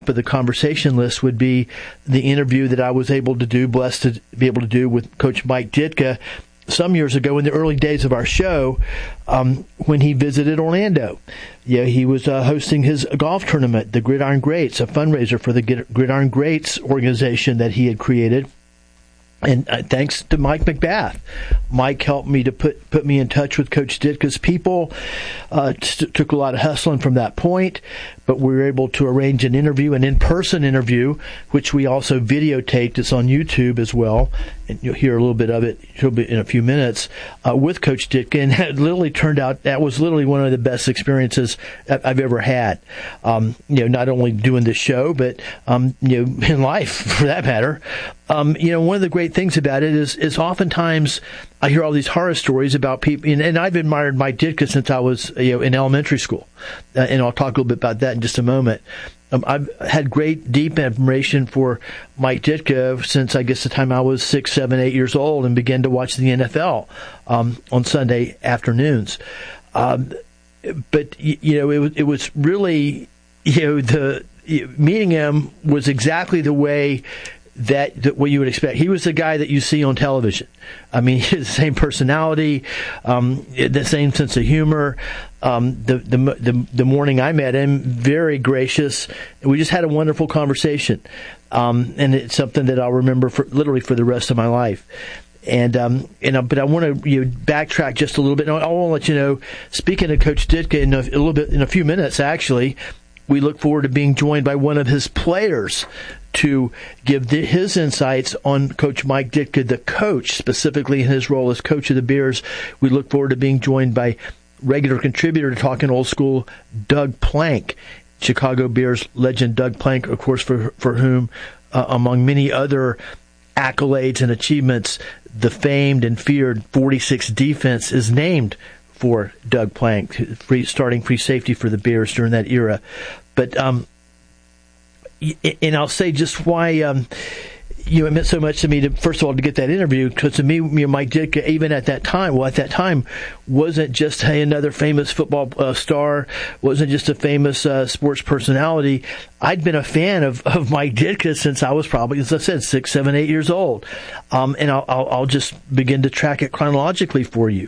of the conversation list would be the interview that I was blessed to be able to do with Coach Mike Ditka some years ago in the early days of our show, when he visited Orlando. Yeah, he was hosting his golf tournament, the Gridiron Greats, a fundraiser for the Gridiron Greats organization that he had created. And thanks to Mike McBath. Mike helped me to put me in touch with Coach Ditka's people. Took a lot of hustling from that point, but we were able to arrange an in-person interview, which we also videotaped. It's on YouTube as well, and you'll hear a little bit of it in a few minutes, with Coach Ditka. And it literally turned out that was literally one of the best experiences I've ever had. Not only doing this show, but in life, for that matter. One of the great things about it is oftentimes I hear all these horror stories about people, and I've admired Mike Ditka since I was in elementary school, and I'll talk a little bit about that in just a moment. I've had great, deep admiration for Mike Ditka since, I guess, the time I was 6, 7, 8 years old and began to watch the NFL on Sunday afternoons. But it was really, the meeting him was exactly the way that what you would expect. He was the guy that you see on television. I mean, he has the same personality, the same sense of humor. The morning I met him, very gracious. We just had a wonderful conversation, and it's something that I'll remember literally for the rest of my life. But I want to backtrack just a little bit. I want to let you know, speaking of Coach Ditka in a few minutes, actually, we look forward to being joined by one of his players to give his insights on Coach Mike Ditka, the coach, specifically in his role as coach of the Bears. We look forward to being joined by regular contributor to Talking Old School, Doug Plank, Chicago Bears legend Doug Plank, of course, for whom, among many other accolades and achievements, the famed and feared 46 defense is named for Doug Plank, starting free safety for the Bears during that era. But and I'll say just why it meant so much to me first of all to get that interview, because to me, Mike Ditka, even at that time, wasn't just another famous football star, wasn't just a famous sports personality. I'd been a fan of Mike Ditka since I was probably, as I said, 6, 7, 8 years old, and I'll just begin to track it chronologically for you.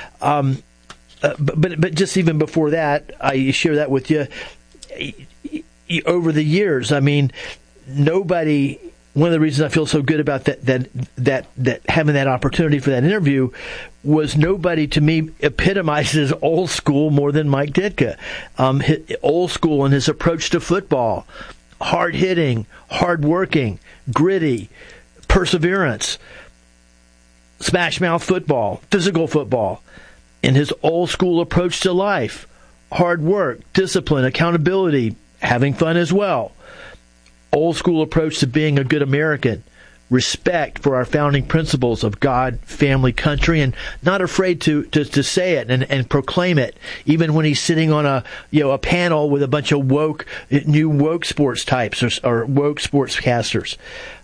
But just even before that, I share that with you. Over the years, I mean, nobody. One of the reasons I feel so good about that having that opportunity for that interview was nobody to me epitomizes old school more than Mike Ditka. Old school in his approach to football, hard hitting, hard working, gritty, perseverance, smash mouth football, physical football. In his old school approach to life, hard work, discipline, accountability, having fun as well. Old school approach to being a good American, respect for our founding principles of God, family, country, and not afraid to say it and proclaim it, even when he's sitting on a panel with a bunch of new woke sports types or woke sportscasters.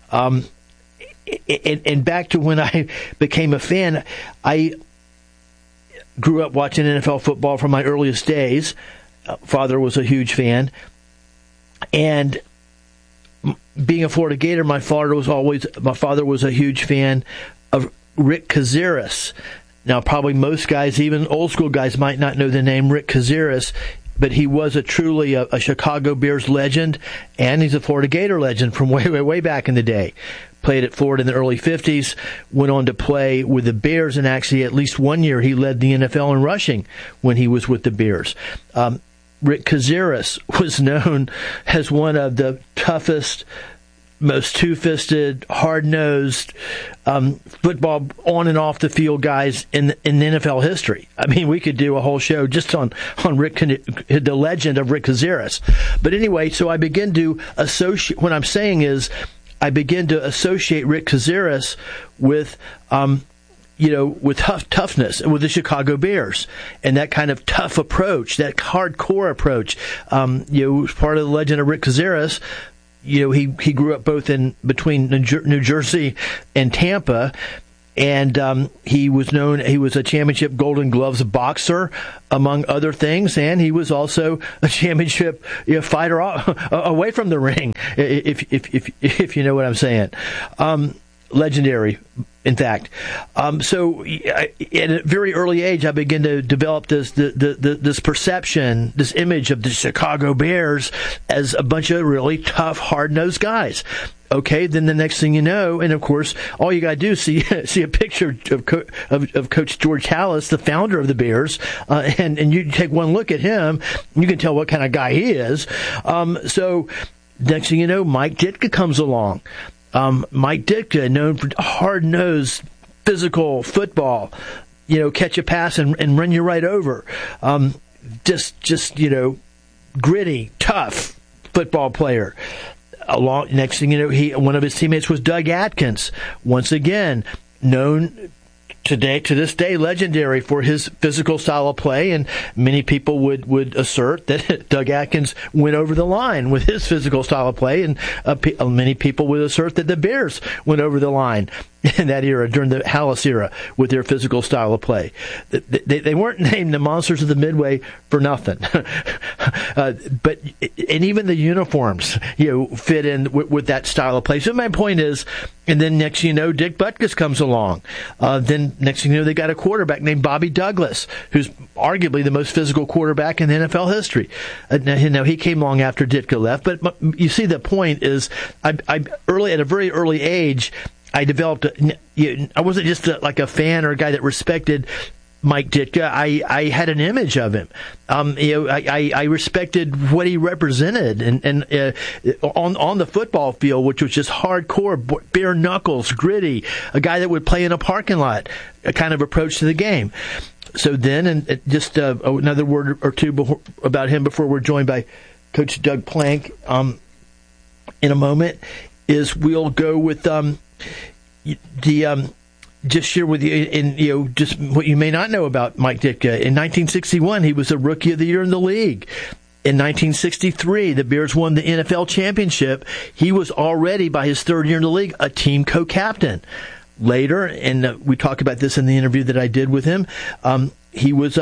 And back to when I became a fan, I grew up watching NFL football from my earliest days. Father was a huge fan. And being a Florida Gator, my father was a huge fan of Rick Cazares. Now, probably most guys, even old school guys, might not know the name Rick Cazares, but he was truly a Chicago Bears legend, and he's a Florida Gator legend from way back in the day. Played at Florida in the early 50s, went on to play with the Bears, and actually at least 1 year he led the NFL in rushing when he was with the Bears. Rick Cazares was known as one of the toughest, most two-fisted, hard-nosed football on and off the field guys in the NFL history. I mean, we could do a whole show just on Rick, the legend of Rick Cazares. But anyway, so I begin to associate. What I'm saying is, I begin to associate Rick Cazares with with toughness, with the Chicago Bears, and that kind of tough approach, that hardcore approach. Part of the legend of Rick Cazares, he grew up both between New Jersey and Tampa, And he was a championship Golden Gloves boxer, among other things, and he was also a championship fighter away from the ring, if you know what I'm saying. Legendary, in fact. So at a very early age, I began to develop this perception, this image of the Chicago Bears as a bunch of really tough, hard-nosed guys. Okay, then the next thing you know, and of course, all you got to do is see a picture of Coach George Halas, the founder of the Bears, and you take one look at him, you can tell what kind of guy he is. So next thing you know, Mike Ditka comes along. Mike Ditka, known for hard-nosed, physical football, catch a pass and run you right over. Just gritty, tough football player. Next thing you know, one of his teammates was Doug Atkins. Once again, known to this day, legendary for his physical style of play, and many people would assert that Doug Atkins went over the line with his physical style of play, and many people would assert that the Bears went over the line in that era, during the Halas era, with their physical style of play. They weren't named the Monsters of the Midway for nothing. But even the uniforms, fit in with that style of play. So my point is, and then next thing you know, Dick Butkus comes along. Then next thing you know, they got a quarterback named Bobby Douglas, who's arguably the most physical quarterback in NFL history. Now he came along after Ditka left, but you see the point is, at a very early age, I developed. I wasn't just like a fan or a guy that respected Mike Ditka. I had an image of him. I respected what he represented, and on the football field, which was just hardcore, bare knuckles, gritty, a guy that would play in a parking lot, a kind of approach to the game. So then, and just another word or two about him before we're joined by Coach Doug Plank in a moment, is we'll go with just share with you, and just what you may not know about Mike Ditka. In 1961, he was a Rookie of the Year in the league. In 1963, the Bears won the NFL championship. He was already, by his third year in the league, a team co-captain. Later, and we talk about this in the interview that I did with him, he was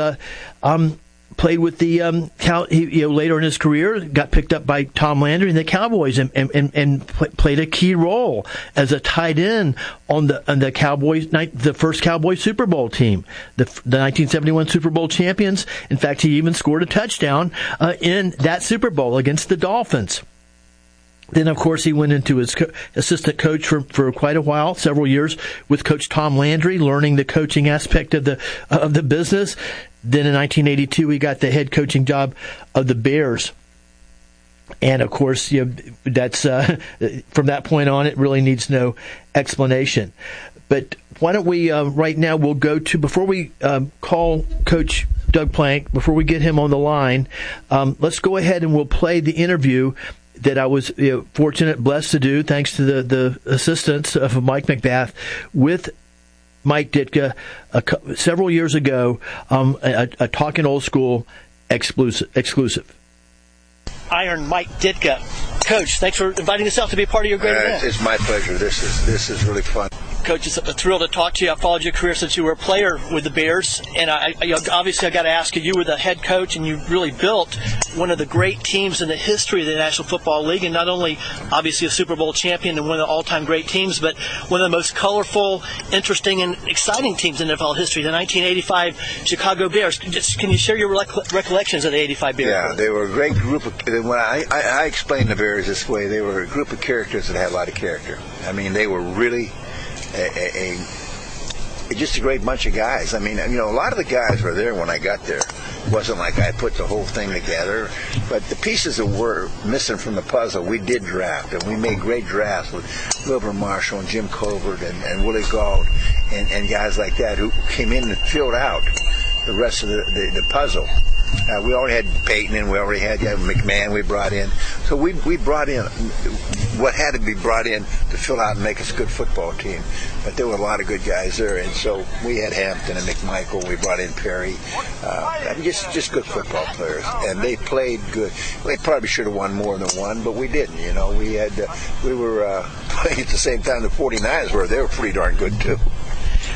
played with the later in his career, got picked up by Tom Landry and the Cowboys, and played a key role as a tight end on the Cowboys, the first Cowboys Super Bowl team, the 1971 Super Bowl champions. In fact, he even scored a touchdown in that Super Bowl against the Dolphins. Then, of course, he went into his assistant coach for quite a while, several years, with Coach Tom Landry, learning the coaching aspect of the business. Then in 1982, he got the head coaching job of the Bears. And, of course, that's from that point on, it really needs no explanation. But why don't we, right now, we'll go to, before we call Coach Doug Plank, before we get him on the line, let's go ahead and we'll play the interview that I was blessed to do, thanks to the assistance of Mike McBath, with Mike Ditka several years ago, a Talking Old School exclusive. Iron Mike Ditka. Coach, thanks for inviting us out to be a part of your great event. It's my pleasure. This is really fun. Coach, it's a thrill to talk to you. I followed your career since you were a player with the Bears, and obviously I got to ask you, you were the head coach, and you really built one of the great teams in the history of the National Football League, and not only obviously a Super Bowl champion and one of the all-time great teams, but one of the most colorful, interesting, and exciting teams in NFL history, the 1985 Chicago Bears. Can you share your recollections of the 85 Bears? Yeah, they were a great group of. When I explain the Bears this way, they were a group of characters that had a lot of character. I mean, they were really just a great bunch of guys. I mean, a lot of the guys were there when I got there. It wasn't like I put the whole thing together, but the pieces that were missing from the puzzle, we did draft, and we made great drafts with Wilbur Marshall and Jim Covert and Willie Gault and guys like that who came in and filled out the rest of the puzzle. We already had Peyton, and we already had McMahon we brought in. So we brought in what had to be brought in to fill out and make us a good football team. But there were a lot of good guys there, and so we had Hampton and McMichael. We brought in Perry. Just good football players, and they played good. They probably should have won more than one, but we didn't. We were playing at the same time the 49ers were. They were pretty darn good too.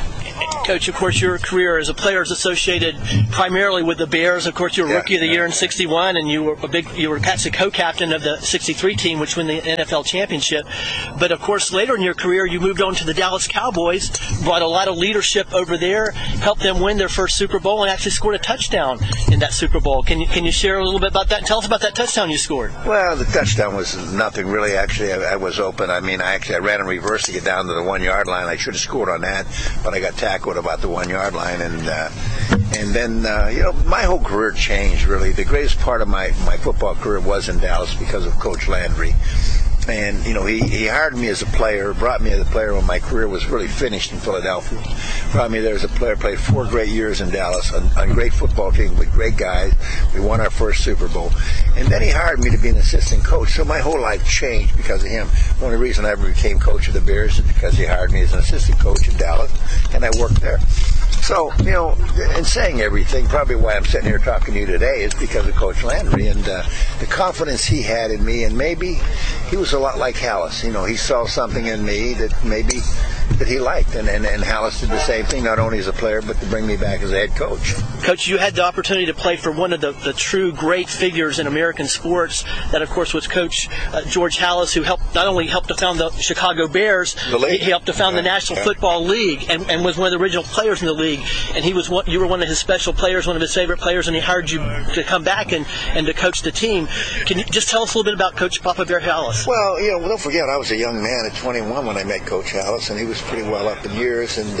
Coach, of course, your career as a player is associated primarily with the Bears. Of course, you were Rookie of the Year in '61, and you were actually co-captain of the '63 team, which won the NFL championship. But of course, later in your career, you moved on to the Dallas Cowboys, brought a lot of leadership over there, helped them win their first Super Bowl, and actually scored a touchdown in that Super Bowl. Can you share a little bit about that and tell us about that touchdown you scored? Well, the touchdown was nothing really. Actually, I was open. I mean, I ran in reverse to get down to the 1-yard line. I should have scored on that, but I got tackled about the 1-yard line, and then my whole career changed. Really, the greatest part of my football career was in Dallas because of Coach Landry. And, he hired me as a player, brought me as a player when my career was really finished in Philadelphia. Brought me there as a player, played 4 great years in Dallas on a great football team with great guys. We won our first Super Bowl. And then he hired me to be an assistant coach. So my whole life changed because of him. The only reason I ever became coach of the Bears is because he hired me as an assistant coach in Dallas, and I worked there. So, in saying everything, probably why I'm sitting here talking to you today is because of Coach Landry and the confidence he had in me. And maybe he was a lot like Halas. He saw something in me that he liked. And Halas did the same thing, not only as a player, but to bring me back as a head coach. Coach, you had the opportunity to play for one of the true great figures in American sports. That, of course, was Coach George Halas, who not only helped to found the Chicago Bears, he helped to found the National Football League and was one of the original players in the league. And you were one of his special players, one of his favorite players, and he hired you to come back and to coach the team. Can you just tell us a little bit about Coach Papa Bear Halas? Well, don't forget, I was a young man at 21 when I met Coach Halas, and he was pretty well up in years, and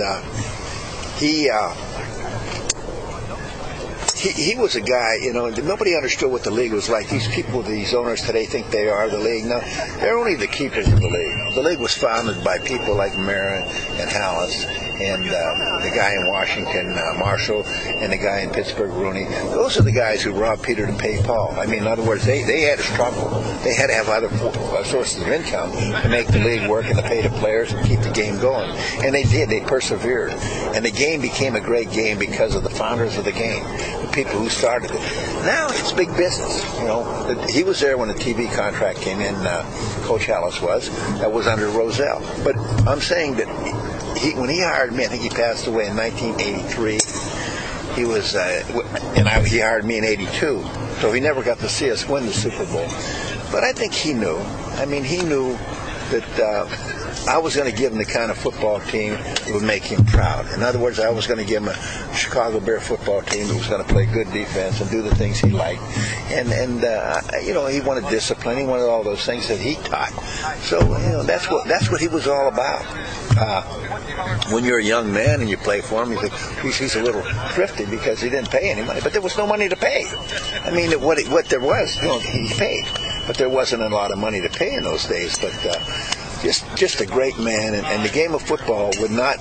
he was a guy, nobody understood what the league was like. These people, these owners today think they are the league. No, they're only the keepers of the league. The league was founded by people like Mara and Halas, and the guy in Washington, Marshall, and the guy in Pittsburgh, Rooney. Those are the guys who robbed Peter to pay Paul. I mean, in other words, they had to struggle. They had to have other sources of income to make the league work and to pay the players and keep the game going. And they did. They persevered. And the game became a great game because of the founders of the game, the people who started it. Now it's big business. He was there when the TV contract came in, Coach Halas was. That was under Rozelle. But I'm saying that when he hired me, I think he passed away in 1983. He was, he hired me in '82, so he never got to see us win the Super Bowl. But I think he knew. He knew that I was going to give him the kind of football team that would make him proud. In other words, I was going to give him a Chicago Bear football team that was going to play good defense and do the things he liked. And he wanted discipline. He wanted all those things that he taught. So, that's what he was all about. When you're a young man and you play for him, you think he's a little thrifty because he didn't pay any money. But there was no money to pay. What there was, he paid. But there wasn't a lot of money to pay in those days. But just a great man. And the game of football would not,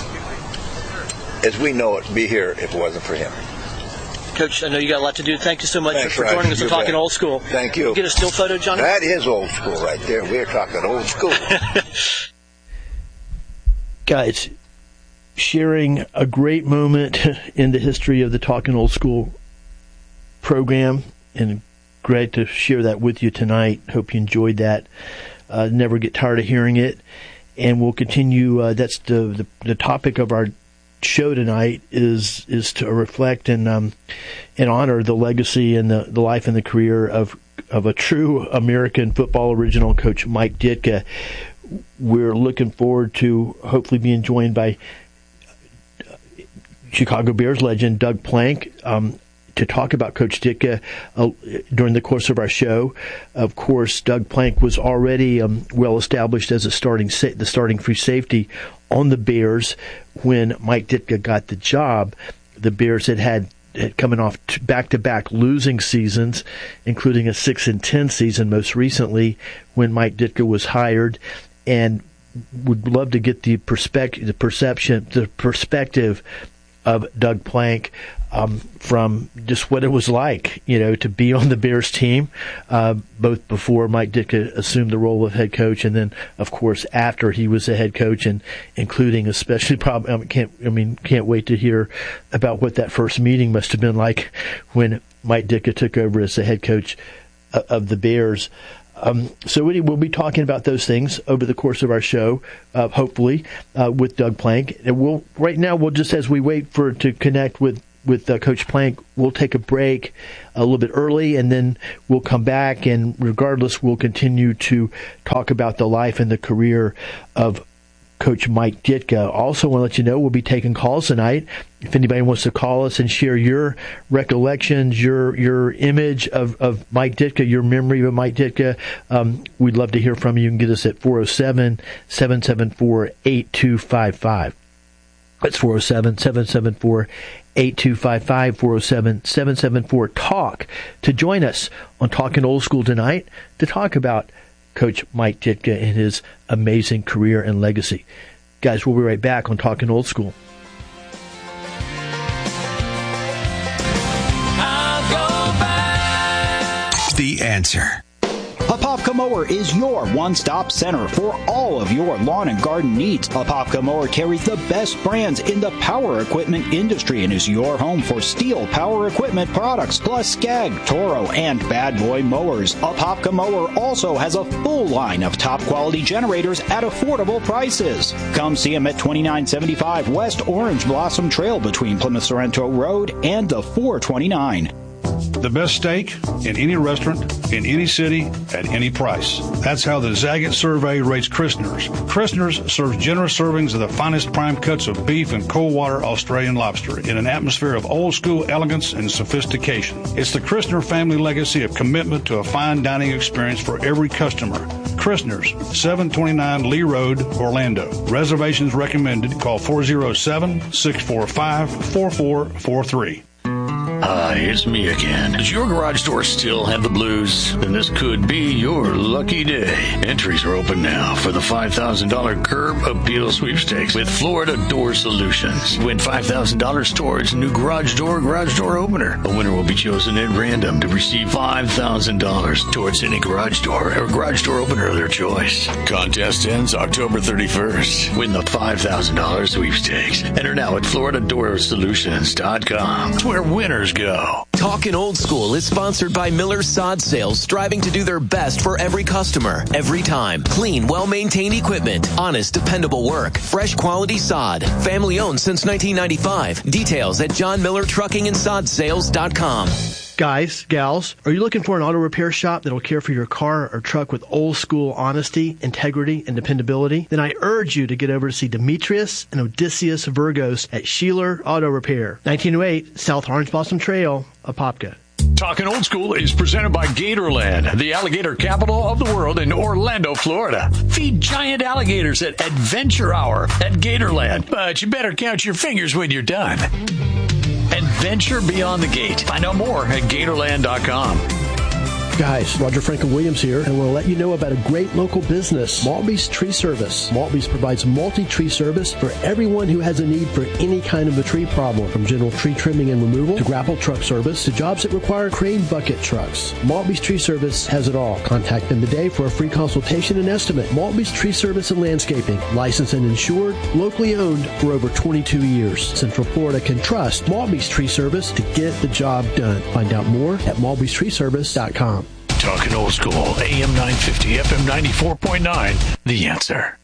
as we know it, be here if it wasn't for him. Coach, I know you got a lot to do. Thank you so much for joining us and talking old school. Thank you. Get a still photo, Johnny? That is old school right there. We're talking old school. Guys, sharing a great moment in the history of the Talking Old School program, and great to share that with you tonight. Hope you enjoyed that. Never get tired of hearing it. And we'll continue. That's the topic of our show tonight is to reflect and honor the legacy and the life and the career of a true American football original, Coach Mike Ditka. We're looking forward to hopefully being joined by Chicago Bears legend Doug Plank to talk about Coach Ditka during the course of our show. Of course, Doug Plank was already well established as the starting free safety on the Bears when Mike Ditka got the job. The Bears had coming off back-to-back losing seasons, including a 6-10 season most recently when Mike Ditka was hired. And would love to get the perspective of Doug Plank from just what it was like, to be on the Bears team, both before Mike Ditka assumed the role of head coach, and then, of course, after he was a head coach, and including especially can't wait to hear about what that first meeting must have been like when Mike Ditka took over as the head coach of the Bears. So we'll be talking about those things over the course of our show, hopefully, with Doug Plank. And right now, just as we wait to connect with Coach Plank, we'll take a break a little bit early, and then we'll come back, and regardless, we'll continue to talk about the life and the career of Coach Mike Ditka. Also want to let you know we'll be taking calls tonight. If anybody wants to call us and share your recollections, your image of Mike Ditka, your memory of Mike Ditka, we'd love to hear from you. You can get us at 407-774-8255. That's 407-774-8255, 407-774-TALK, to join us on Talking Old School tonight to talk about Coach Mike Ditka and his amazing career and legacy. Guys, we'll be right back on Talking Old School. I'll go back. The Answer. Apopka Mower is your one-stop center for all of your lawn and garden needs. Apopka Mower carries the best brands in the power equipment industry and is your home for Steel power equipment products, plus Skag, Toro, and Bad Boy mowers. Apopka Mower also has a full line of top-quality generators at affordable prices. Come see them at 2975 West Orange Blossom Trail between Plymouth Sorrento Road and the 429. The best steak in any restaurant, in any city, at any price. That's how the Zagat survey rates Christner's. Christner's serves generous servings of the finest prime cuts of beef and cold water Australian lobster in an atmosphere of old school elegance and sophistication. It's the Christner family legacy of commitment to a fine dining experience for every customer. Christner's, 729 Lee Road, Orlando. Reservations recommended. Call 407-645-4443. Hi, it's me again. Does your garage door still have the blues? Then this could be your lucky day. Entries are open now for the $5,000 Curb Appeal Sweepstakes with Florida Door Solutions. Win $5,000 towards a new garage door opener. A winner will be chosen at random to receive $5,000 towards any garage door or garage door opener of their choice. Contest ends October 31st. Win the $5,000 sweepstakes. Enter now at FloridaDoorSolutions.com. It's where winners go. Talkin' Old School is sponsored by Miller Sod Sales, striving to do their best for every customer, every time. Clean, well-maintained equipment, honest, dependable work, fresh quality sod, family owned since 1995. Details at JohnMillerTruckingAndSodSales.com. Guys, gals, are you looking for an auto repair shop that'll care for your car or truck with old school honesty, integrity, and dependability? Then I urge you to get over to see Demetrius and Odysseus Virgos at Sheeler Auto Repair, 1908 South Orange Blossom Trail, Apopka. Talking Old School is presented by Gatorland, the alligator capital of the world in Orlando, Florida. Feed giant alligators at Adventure Hour at Gatorland, but you better count your fingers when you're done. Adventure Beyond the Gate. Find out more at Gatorland.com. Guys, Roger Franklin Williams here, and we'll let you know about a great local business, Maltby's Tree Service. Maltby's provides multi-tree service for everyone who has a need for any kind of a tree problem, from general tree trimming and removal to grapple truck service to jobs that require crane bucket trucks. Maltby's Tree Service has it all. Contact them today for a free consultation and estimate. Maltby's Tree Service and Landscaping, licensed and insured, locally owned for over 22 years. Central Florida can trust Maltby's Tree Service to get the job done. Find out more at malbystreeservice.com. Talking Old School, AM 950, FM 94.9, The Answer.